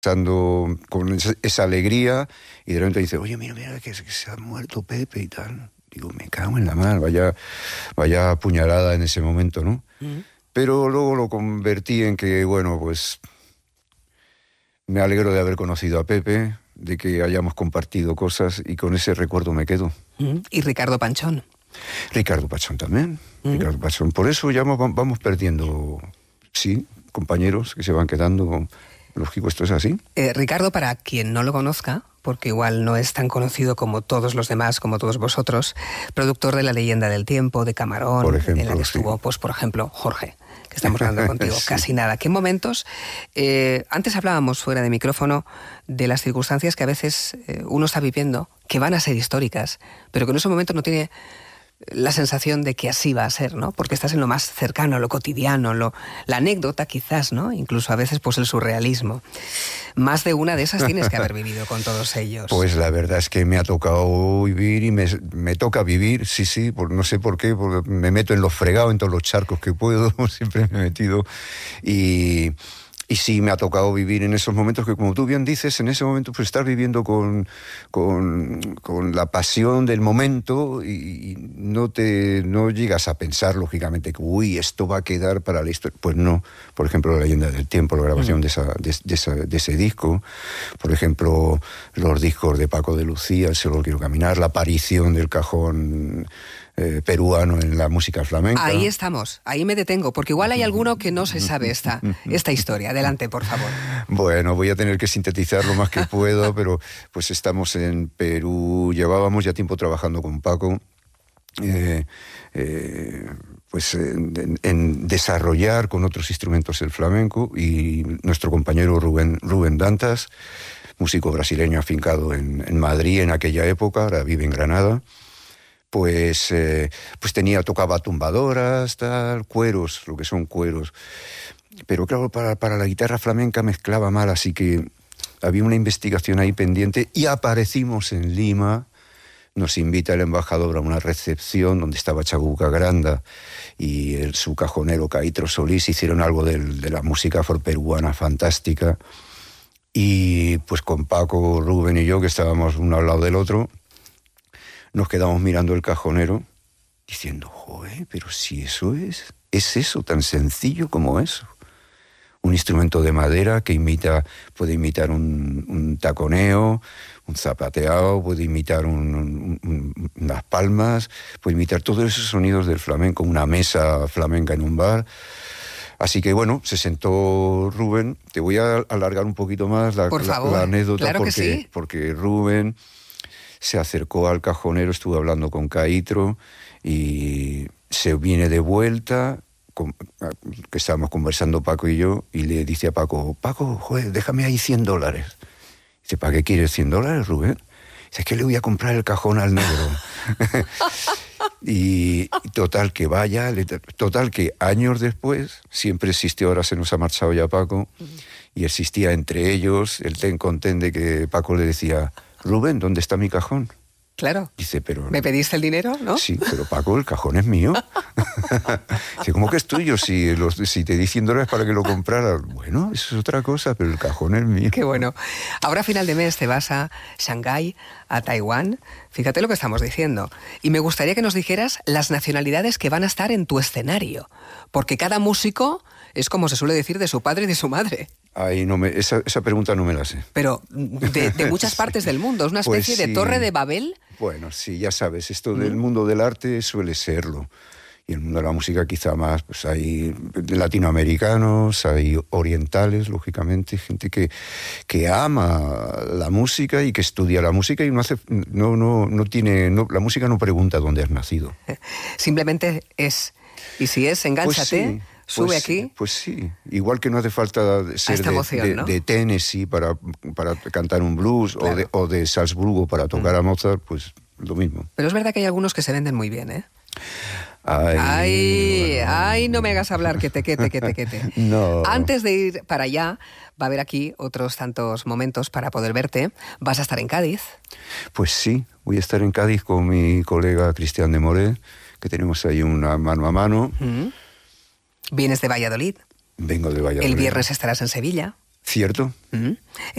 pasando con esa alegría, y de repente dice, oye, mira, que se ha muerto Pepe y tal. Digo, me cago en la mar, vaya puñalada en ese momento, ¿no? Pero luego lo convertí en que, bueno, pues me alegro de haber conocido a Pepe, de que hayamos compartido cosas, y con ese recuerdo me quedo. Y Ricardo Panchón. Ricardo Panchón también. Ricardo Panchón. Por eso ya vamos perdiendo, sí, compañeros que se van quedando. Lógico, esto es así. Ricardo, para quien no lo conozca, porque igual no es tan conocido como todos los demás, como todos vosotros, productor de La leyenda del tiempo, de Camarón, por ejemplo, en la que estuvo, pues, por ejemplo, Jorge, que estamos hablando contigo, sí. Casi nada. ¿Qué momentos? Antes hablábamos fuera de micrófono de las circunstancias que a veces uno está viviendo, que van a ser históricas, pero que en ese momento no tiene la sensación de que así va a ser, ¿no? Porque estás en lo más cercano, lo cotidiano, la anécdota quizás, ¿no? Incluso a veces pues el surrealismo. Más de una de esas tienes que haber vivido con todos ellos. Pues la verdad es que me ha tocado vivir y me toca vivir, sí, no sé por qué, porque me meto en los fregados, en todos los charcos que puedo, siempre me he metido, y sí, me ha tocado vivir en esos momentos que, como tú bien dices, en ese momento pues estás viviendo con la pasión del momento, y no llegas a pensar, lógicamente, que uy, esto va a quedar para la historia. Pues no. Por ejemplo, La leyenda del tiempo, la grabación de ese disco. Por ejemplo, los discos de Paco de Lucía, El solo quiero caminar, la aparición del cajón peruano en la música flamenca. Ahí estamos, ahí me detengo, porque igual hay alguno que no se sabe esta historia. Adelante, por favor. Pues voy a tener que sintetizar lo más que puedo, pero pues estamos en Perú, llevábamos ya tiempo trabajando con Paco, pues en desarrollar con otros instrumentos el flamenco, y nuestro compañero Rubén Dantas, músico brasileño afincado en Madrid en aquella época, ahora vive en Granada. Pues tocaba tumbadoras, cueros, lo que son cueros. Pero claro, para la guitarra flamenca mezclaba mal, así que había una investigación ahí pendiente, y aparecimos en Lima. Nos invita el embajador a una recepción donde estaba Chabuca Granda y su cajonero Caitro Solís. Hicieron algo de la música afroperuana fantástica. Y pues con Paco, Rubén y yo, que estábamos uno al lado del otro, nos quedamos mirando el cajonero diciendo, joder, pero si eso es eso, tan sencillo como eso. Un instrumento de madera que puede imitar un taconeo, un zapateado, puede imitar unas palmas, puede imitar todos esos sonidos del flamenco, una mesa flamenca en un bar. Así que bueno, se sentó Rubén. Te voy a alargar un poquito más la anécdota, claro que sí. Porque Rubén se acercó al cajonero, estuvo hablando con Caitro, y se viene de vuelta, que estábamos conversando Paco y yo, y le dice a Paco, joder, déjame ahí $100. Dice, ¿para qué quieres $100, Rubén? Dice, es que le voy a comprar el cajón al negro. Y total que años después, siempre existió, ahora se nos ha marchado ya Paco, y existía entre ellos el ten con ten de que Paco le decía, Rubén, ¿dónde está mi cajón? Claro. Dice, pero... ¿Me pediste el dinero, no? Sí, pero Paco, el cajón es mío. Dice, ¿cómo que es tuyo? Si te di $100 para que lo compraras. Bueno, eso es otra cosa, pero el cajón es mío. Qué bueno. Ahora a final de mes te vas a Shanghái, a Taiwán. Fíjate lo que estamos diciendo. Y me gustaría que nos dijeras las nacionalidades que van a estar en tu escenario. Porque cada músico es, como se suele decir, de su padre y de su madre. Ay, esa pregunta no me la sé. Pero de muchas partes del mundo, es una especie de Torre de Babel. Bueno, sí, ya sabes, esto del mundo del arte suele serlo. Y el mundo de la música quizá más, pues hay latinoamericanos, hay orientales, lógicamente, gente que ama la música y que estudia la música, y la música no pregunta dónde has nacido. Simplemente es. Y si es, engánchate. Pues sí. Sube aquí. Pues sí, igual que no hace falta ser de Tennessee para cantar un blues, claro, o de Salzburgo para tocar a Mozart, pues lo mismo. Pero es verdad que hay algunos que se venden muy bien, ¿eh? Ay, no me hagas hablar, que te. No. Antes de ir para allá, va a haber aquí otros tantos momentos para poder verte. ¿Vas a estar en Cádiz? Pues sí, voy a estar en Cádiz con mi colega Cristian de Moré, que tenemos ahí una mano a mano. ¿Vienes de Valladolid? Vengo de Valladolid. El viernes estarás en Sevilla. Cierto.